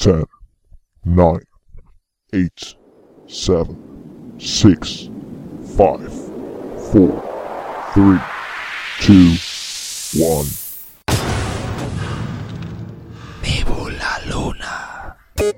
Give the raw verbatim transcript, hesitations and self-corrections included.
ten, nine, eight, seven, six, five, four, three, two, one.